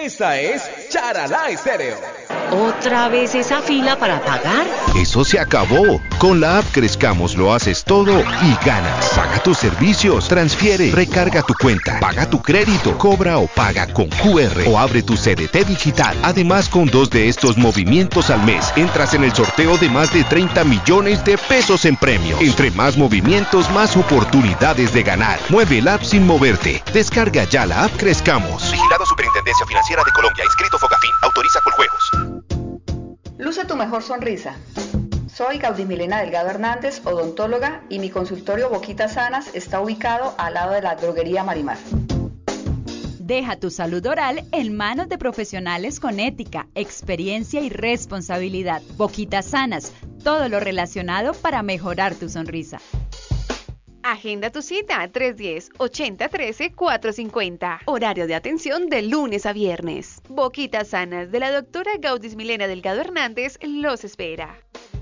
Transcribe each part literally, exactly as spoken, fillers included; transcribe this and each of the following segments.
Esta es Charalá Estéreo. ¿Otra vez esa fila para pagar? Eso se acabó. Con la app Crezcamos lo haces todo y ganas. Paga tus servicios, transfiere, recarga tu cuenta, paga tu crédito, cobra o paga con Q R o abre tu C D T digital. Además, con dos de estos movimientos al mes, entras en el sorteo de más de treinta millones de pesos en premios. Entre más movimientos, más oportunidades de ganar. Mueve el app sin moverte. Descarga ya la app Crezcamos. Vigilado Superintendencia Financiera de Colombia. Inscrito Fogafín. Autoriza Coljuegos. Luce tu mejor sonrisa. Soy Gaudimilena Delgado Hernández, odontóloga, y mi consultorio Boquitas Sanas está ubicado al lado de la droguería Marimar. Deja tu salud oral en manos de profesionales con ética, experiencia y responsabilidad. Boquitas Sanas, todo lo relacionado para mejorar tu sonrisa. Agenda tu cita tres uno cero, ocho cero uno tres, cuatro cinco cero. Horario de atención de lunes a viernes. Boquitas Sanas de la doctora Gaudismilena Delgado Hernández los espera.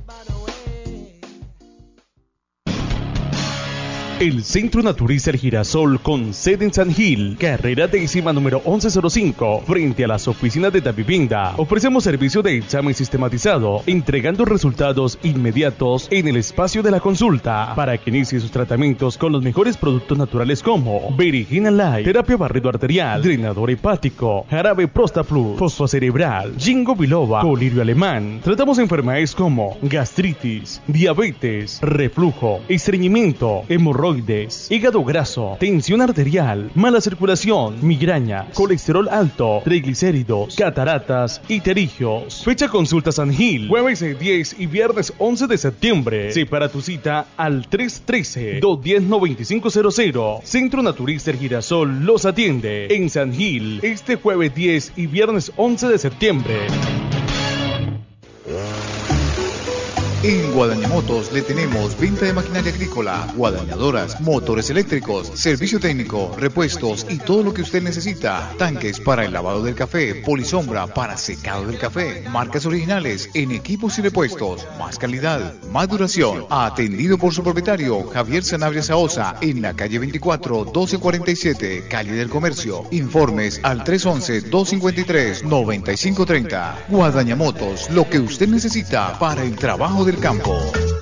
El Centro Naturista El Girasol, con sede en San Gil, carrera décima número once cero cinco, frente a las oficinas de Davivienda. Ofrecemos servicio de examen sistematizado, entregando resultados inmediatos en el espacio de la consulta, para que inicie sus tratamientos con los mejores productos naturales como Virigina Light, terapia barrido arterial, drenador hepático, jarabe Prostaplus, fosfocerebral, Ginkgo biloba, colirio alemán. Tratamos enfermedades como gastritis, diabetes, reflujo, estreñimiento, hemorroides, hígado graso, tensión arterial, mala circulación, migraña, colesterol alto, triglicéridos, cataratas y pterigios. Fecha consulta San Gil, jueves diez y viernes once de septiembre. Separa tu cita al tres uno tres, dos uno cero, nueve cinco cero cero. Centro Naturista El Girasol los atiende en San Gil este jueves diez y viernes once de septiembre. En Guadaña Motos le tenemos venta de maquinaria agrícola, guadañadoras, motores eléctricos, servicio técnico, repuestos y todo lo que usted necesita. Tanques para el lavado del café, polisombra para secado del café, marcas originales en equipos y repuestos, más calidad, más duración. Atendido por su propietario Javier Sanabria Saosa en la calle veinticuatro, doce cuarenta y siete, calle del Comercio. Informes al tres once, dos cincuenta y tres, noventa y cinco treinta. Guadaña Motos, lo que usted necesita para el trabajo de del campo.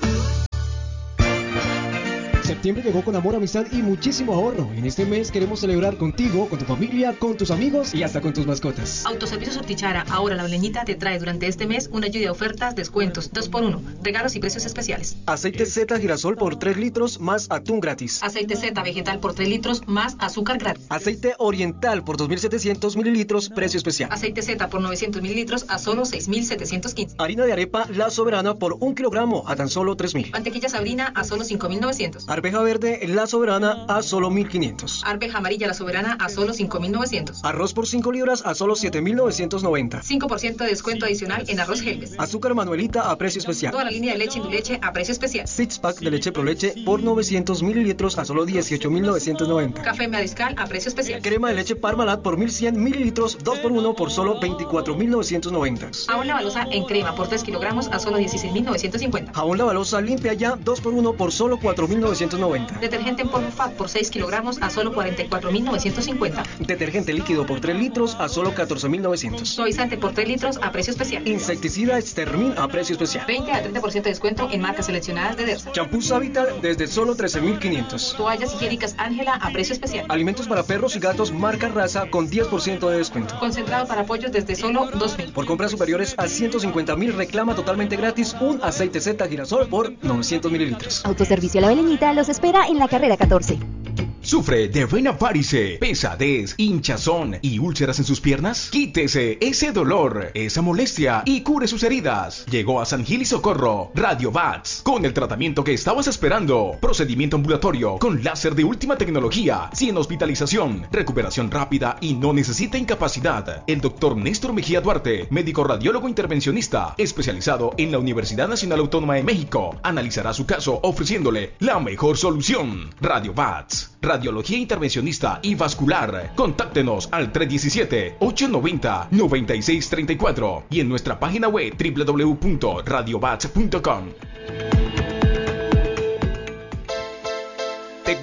Septiembre llegó con amor, amistad y muchísimo ahorro. En este mes queremos celebrar contigo, con tu familia, con tus amigos y hasta con tus mascotas. Autoservicio Sortichara, ahora La Oleñita, te trae durante este mes una lluvia de ofertas, descuentos, dos por uno, regalos y precios especiales. Aceite Z Girasol por tres litros más atún gratis. Aceite Z Vegetal por tres litros más azúcar gratis. Aceite Oriental por dos mil setecientos mililitros, precio especial. Aceite Z por novecientos mililitros a solo seis mil setecientos quince. Harina de arepa La Soberana por un kilogramo a tan solo tres mil. Mantequilla Sabrina a solo cinco mil novecientos. Arveja verde La Soberana a solo mil quinientos. Arveja amarilla La Soberana a solo cinco mil novecientos. Arroz por cinco libras a solo siete mil novecientos noventa. cinco por ciento de descuento adicional en arroz Helves. Azúcar Manuelita a precio especial. Toda la línea de leche Induleche a precio especial. Six pack de leche Proleche por novecientos mililitros a solo dieciocho mil novecientos noventa. Café Mariscal a precio especial. Crema de leche Parmalat por mil cien mililitros dos por uno por solo veinticuatro mil novecientos noventa. Jabón Lavalosa en crema por tres kilogramos a solo dieciséis mil novecientos cincuenta. Jabón Lavalosa Limpia Ya dos por uno por solo cuatro mil novecientos noventa. Detergente en polvo Fat por seis kilogramos a solo cuarenta y cuatro mil novecientos cincuenta. Detergente líquido por tres litros a solo catorce mil novecientos. Suavizante por tres litros a precio especial. Insecticida Extermin a precio especial. veinte a treinta por ciento de descuento en marcas seleccionadas de Dersa. Champús Habitat desde solo trece mil quinientos. Toallas higiénicas Ángela a precio especial. Alimentos para perros y gatos marca Raza con diez por ciento de descuento. Concentrado para pollos desde solo dos mil. Por compras superiores a ciento cincuenta mil reclama totalmente gratis un aceite Z Girasol por novecientos mililitros. Autoservicio La Beleñita los espera en la carrera catorce. ¿Sufre de vena varice, pesadez, hinchazón y úlceras en sus piernas? Quítese ese dolor, esa molestia y cure sus heridas. Llegó a San Gil y Socorro Radio Bats con el tratamiento que estabas esperando. Procedimiento ambulatorio con láser de última tecnología, sin hospitalización, recuperación rápida y no necesita incapacidad. El doctor Néstor Mejía Duarte, médico radiólogo intervencionista, especializado en la Universidad Nacional Autónoma de México, analizará su caso ofreciéndole la mejor solución. Radio Bats, radiología intervencionista y vascular. Contáctenos al tres uno siete, ocho nueve cero, nueve seis tres cuatro y en nuestra página web doble u doble u doble u punto radio bats punto com.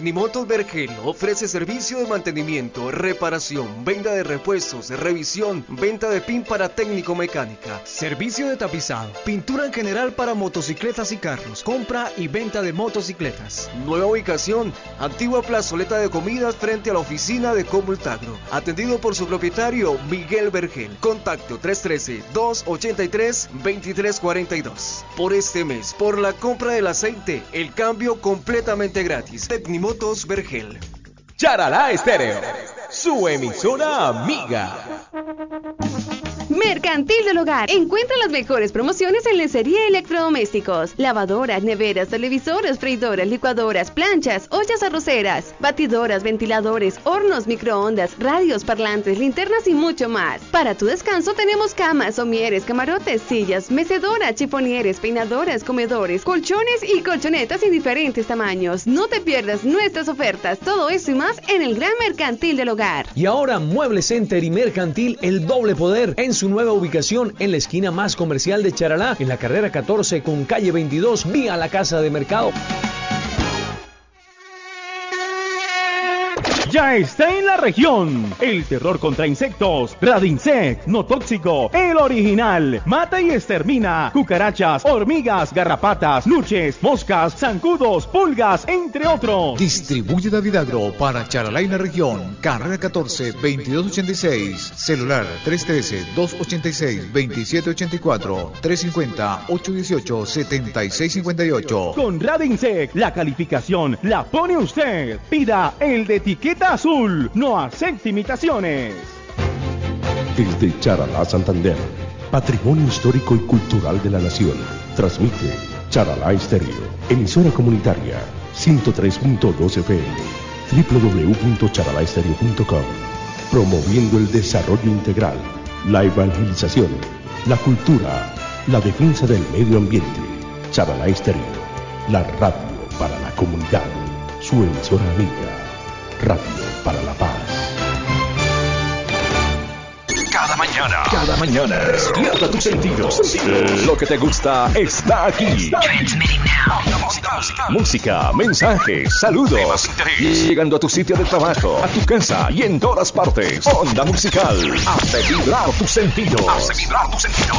Tecnimotos Vergel ofrece servicio de mantenimiento, reparación, venta de repuestos, revisión, venta de pin para técnico-mecánica, servicio de tapizado, pintura en general para motocicletas y carros, compra y venta de motocicletas. Nueva ubicación, antigua plazoleta de comidas frente a la oficina de Comultagro. Atendido por su propietario Miguel Vergel. Contacto tres uno tres, dos ocho tres, dos tres cuatro dos. Por este mes, por la compra del aceite, el cambio completamente gratis. Tecnimotos Vergel. Charalá Estéreo, su emisora amiga. Mercantil del Hogar. Encuentra las mejores promociones en lencería y electrodomésticos. Lavadoras, neveras, televisores, freidoras, licuadoras, planchas, ollas arroceras, batidoras, ventiladores, hornos, microondas, radios, parlantes, linternas y mucho más. Para tu descanso tenemos camas, somieres, camarotes, sillas, mecedoras, chifonieres, peinadoras, comedores, colchones y colchonetas en diferentes tamaños. No te pierdas nuestras ofertas. Todo eso y más en el Gran Mercantil del Hogar. Y ahora Mueble Center y Mercantil, el doble poder en su nueva ubicación en la esquina más comercial de Charalá, en la carrera catorce con calle veintidós, vía la Casa de Mercado. Ya está en la región. El terror contra insectos. Radinsect, no tóxico, el original. Mata y extermina cucarachas, hormigas, garrapatas, luches, moscas, zancudos, pulgas, entre otros. Distribuye David Agro para Charalá y la región. Carrera catorce, veintidós ochenta y seis. Celular tres uno tres, dos ocho seis, dos siete ocho cuatro, tres cinco cero, ocho uno ocho, siete seis cinco ocho. Con Radinsect, la calificación la pone usted. Pida el de etiqueta azul. No acepte imitaciones. Desde Charalá, Santander, patrimonio histórico y cultural de la nación, transmite Charalá Estéreo, emisora comunitaria ciento tres punto dos F M, doble u doble u doble u punto charalá estéreo punto com, promoviendo el desarrollo integral, la evangelización, la cultura, la defensa del medio ambiente. Charalá Estéreo, la radio para la comunidad, su emisora amiga. Radio para la paz. Cada mañana, cada mañana, despierta tus sentidos. Lo que te gusta está aquí. Música, mensajes, saludos. Llegando a tu sitio de trabajo, a tu casa y en todas partes. Onda musical. Hace vibrar tus sentidos. Hace vibrar tus sentidos.